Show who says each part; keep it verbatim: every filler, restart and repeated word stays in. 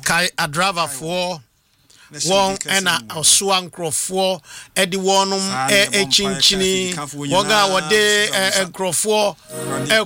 Speaker 1: kai a driver for one and a swan crofo edi wonum e chinchini woga wode e crofo e